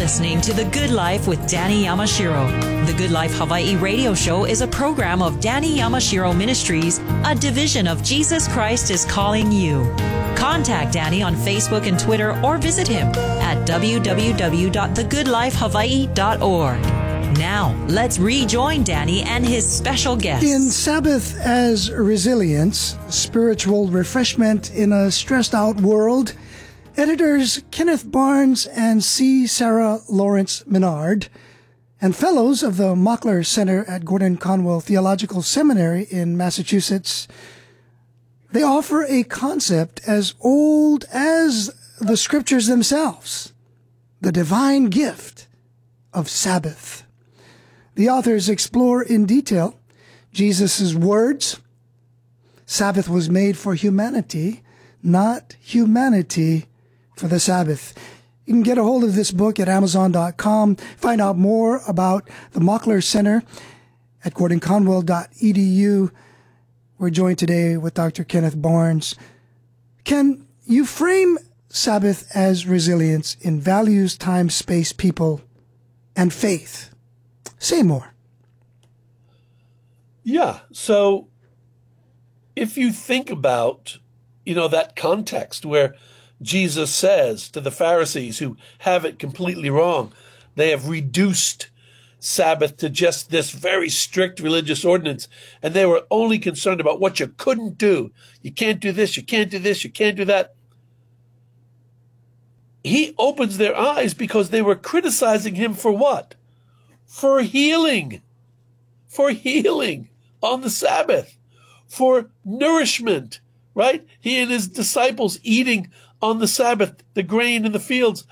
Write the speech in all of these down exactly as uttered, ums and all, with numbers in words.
listening to The Good Life with Danny Yamashiro. The Good Life Hawaii radio show is a program of Danny Yamashiro Ministries, a division of Jesus Christ is Calling You. Contact Danny on Facebook and Twitter or visit him at w w w dot the good life hawaii dot org. Now, let's rejoin Danny and his special guest. In Sabbath as Resilience, Spiritual Refreshment in a Stressed Out World, editors Kenneth Barnes and C. Sarah Lawrence Menard and fellows of the Mockler Center at Gordon Conwell Theological Seminary in Massachusetts, they offer a concept as old as the scriptures themselves, the divine gift of Sabbath. The authors explore in detail Jesus' words. Sabbath was made for humanity, not humanity for the Sabbath. You can get a hold of this book at amazon dot com. Find out more about the Mockler Center at gordon conwell dot e d u. We're joined today with Doctor Kenneth Barnes. Ken, you frame Sabbath as resilience in values, time, space, people, and faith. Say more. Yeah. So if you think about, you know, that context where Jesus says to the Pharisees who have it completely wrong, they have reduced Sabbath to just this very strict religious ordinance, and they were only concerned about what you couldn't do. You can't do this, you can't do this, you can't do that. He opens their eyes because they were criticizing him for what? For healing, for healing on the Sabbath, for nourishment, right? He and his disciples eating on the Sabbath, the grain in the fields.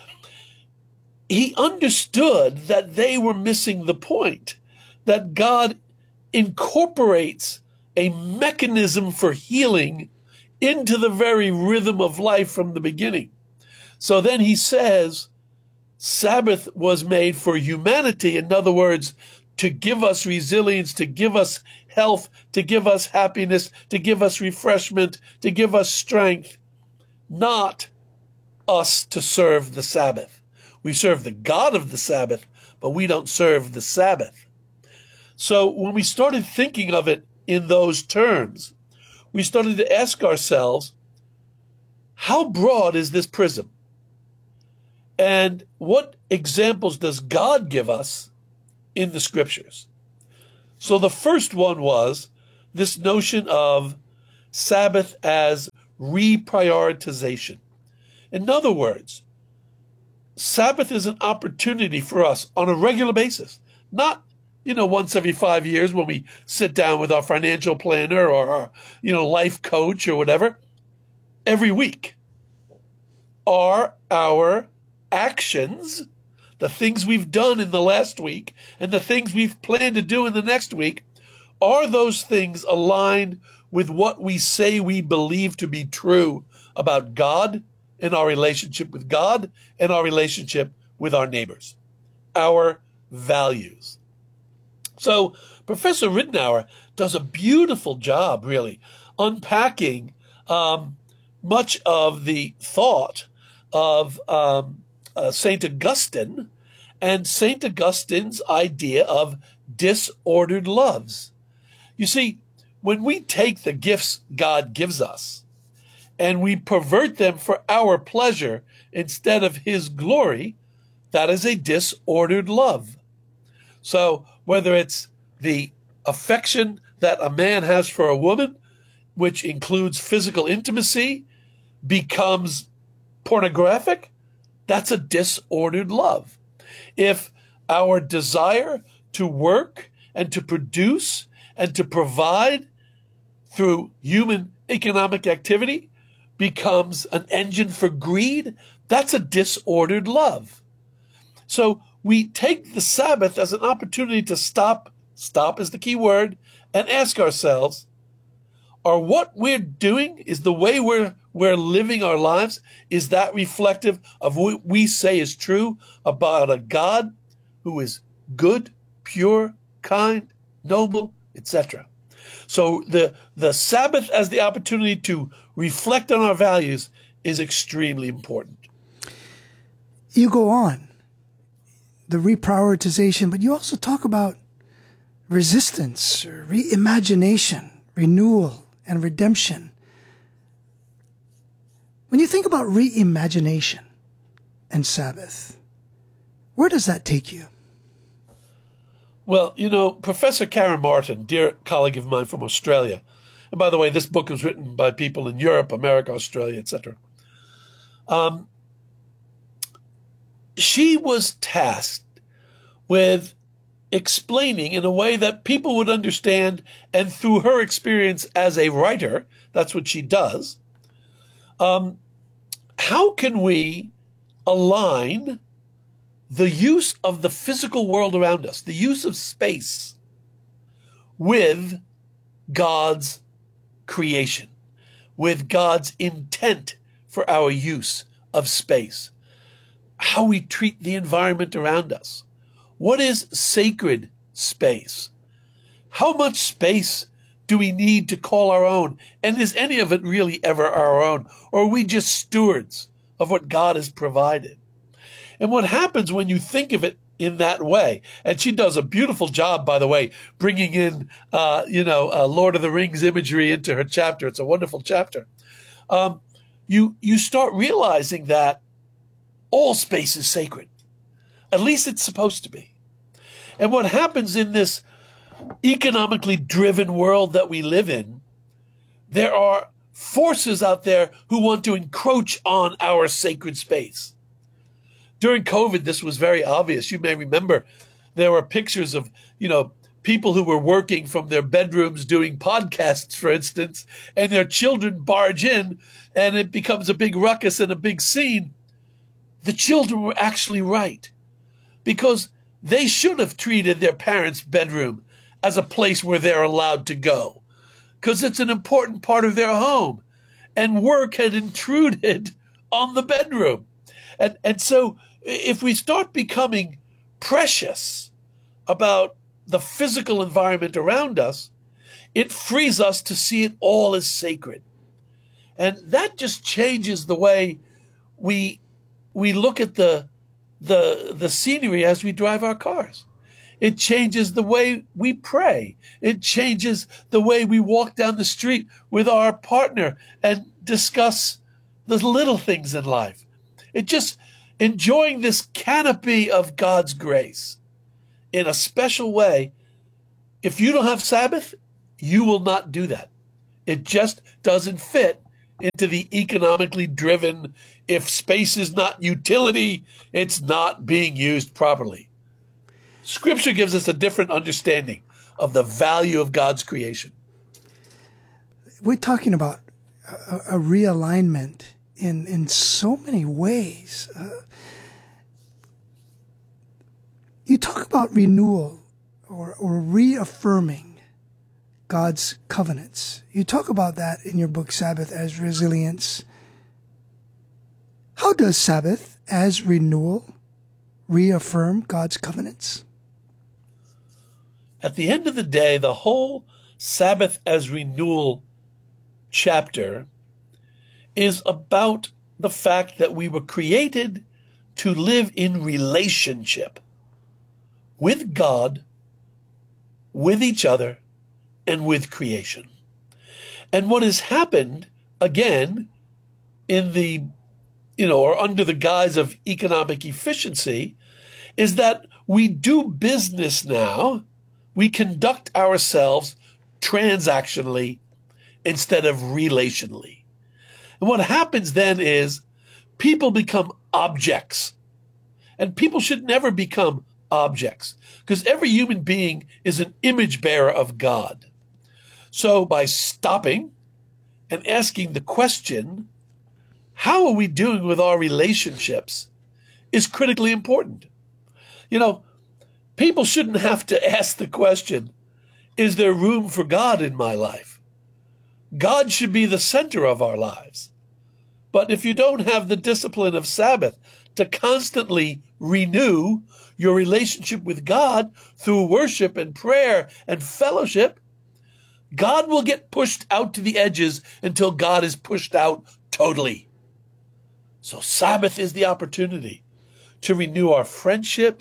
He understood that they were missing the point, that God incorporates a mechanism for healing into the very rhythm of life from the beginning. So then he says, Sabbath was made for humanity. In other words, to give us resilience, to give us health, to give us happiness, to give us refreshment, to give us strength, not us to serve the Sabbath. We serve the God of the Sabbath, but we don't serve the Sabbath. So when we started thinking of it in those terms, we started to ask ourselves, how broad is this prism? And what examples does God give us in the scriptures? So the first one was this notion of Sabbath as reprioritization. In other words, Sabbath is an opportunity for us on a regular basis, not, you know, once every five years when we sit down with our financial planner or our, you know, life coach or whatever. Every week. Are our actions, the things we've done in the last week and the things we've planned to do in the next week, are those things aligned with what we say we believe to be true about God and our relationship with God and our relationship with our neighbors, our values? So Professor Ridenour does a beautiful job, really, unpacking um, much of the thought of um, Uh, Saint Augustine and Saint Augustine's idea of disordered loves. You see, when we take the gifts God gives us and we pervert them for our pleasure instead of his glory, that is a disordered love. So whether it's the affection that a man has for a woman, which includes physical intimacy, becomes pornographic, that's a disordered love. If our desire to work and to produce and to provide through human economic activity becomes an engine for greed, that's a disordered love. So we take the Sabbath as an opportunity to stop, stop is the key word, and ask ourselves, are what we're doing, is the way we're we're living our lives, is that reflective of what we say is true about a God who is good, pure, kind, noble, et cetera? So the, the Sabbath as the opportunity to reflect on our values is extremely important. You go on. the reprioritization, but you also talk about resistance, reimagination, renewal, and redemption. When you think about reimagination and Sabbath, where does that take you? Well, you know, Professor Karen Martin, dear colleague of mine from Australia, and by the way, this book was written by people in Europe, America, Australia, et cetera. Um, she was tasked with explaining in a way that people would understand, and through her experience as a writer, that's what she does, um, how can we align the use of the physical world around us, the use of space, with God's creation, with God's intent for our use of space, how we treat the environment around us. What is sacred space? How much space do we need to call our own? And is any of it really ever our own? Or are we just stewards of what God has provided? And what happens when you think of it in that way, and she does a beautiful job, by the way, bringing in, uh, you know, uh, Lord of the Rings imagery into her chapter. It's a wonderful chapter. Um, you, you start realizing that all space is sacred. At least it's supposed to be. And what happens in this economically driven world that we live in, there are forces out there who want to encroach on our sacred space. During COVID, this was very obvious. You may remember there were pictures of, you know, people who were working from their bedrooms doing podcasts, for instance, and their children barge in and it becomes a big ruckus and a big scene. The children were actually right, because they should have treated their parents' bedroom as a place where they're allowed to go, because it's an important part of their home, and work had intruded on the bedroom. And, and so if we start becoming precious about the physical environment around us, it frees us to see it all as sacred. And that just changes the way we we look at the the the scenery as we drive our cars. It changes the way we pray. It changes the way we walk down the street with our partner and discuss the little things in life. It just enjoying this canopy of God's grace in a special way. If you don't have Sabbath, you will not do that. It just doesn't fit into the economically driven, if space is not utility, it's not being used properly. Scripture gives us a different understanding of the value of God's creation. We're talking about a, a realignment in, in so many ways. Uh, you talk about renewal or, or reaffirming God's covenants. You talk about that in your book, Sabbath as Resilience. How does Sabbath as renewal reaffirm God's covenants? At the end of the day, the whole Sabbath as renewal chapter is about the fact that we were created to live in relationship with God, with each other, and with creation. And what has happened, again, in the, you know, or under the guise of economic efficiency, is that we do business now, we conduct ourselves transactionally instead of relationally. And what happens then is people become objects. And people should never become objects, because every human being is an image bearer of God. So by stopping and asking the question, how are we doing with our relationships, is critically important. You know, people shouldn't have to ask the question, is there room for God in my life? God should be the center of our lives. But if you don't have the discipline of Sabbath to constantly renew your relationship with God through worship and prayer and fellowship, God will get pushed out to the edges until God is pushed out totally. So Sabbath is the opportunity to renew our friendships,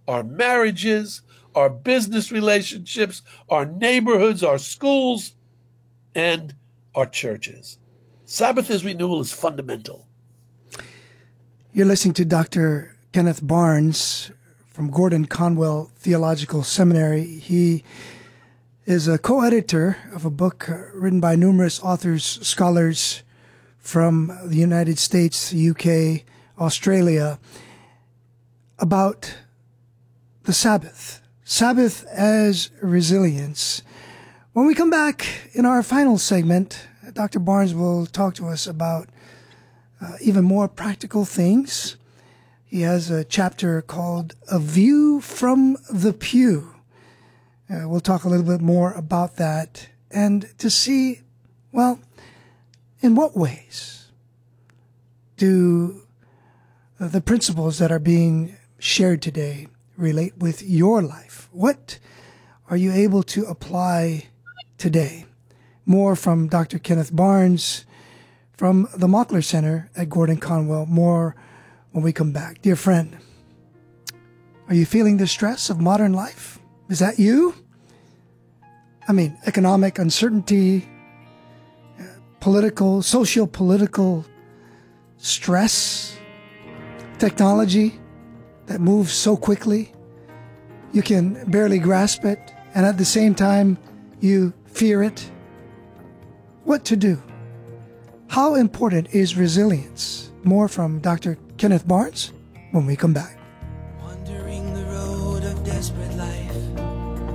our marriages, our business relationships, our neighborhoods, our schools, and our churches. Sabbath is renewal is fundamental. You're listening to Doctor Kenneth Barnes from Gordon Conwell Theological Seminary. He is a co-editor of a book written by numerous authors, scholars from the United States, the U K, Australia, about the Sabbath. Sabbath as resilience. When we come back in our final segment, Doctor Barnes will talk to us about uh, even more practical things. He has a chapter called A View from the Pew. Uh, we'll talk a little bit more about that and to see, well, in what ways do uh, the principles that are being shared today relate with your life? What are you able to apply today? More from Doctor Kenneth Barnes from the Mockler Center at Gordon Conwell. More when we come back. Dear friend, are you feeling the stress of modern life? Is that you? I mean, economic uncertainty, uh, political, socio-political stress, technology that moves so quickly, you can barely grasp it, and at the same time, you fear it. What to do? How important is resilience? More from Doctor Kenneth Barnes when we come back.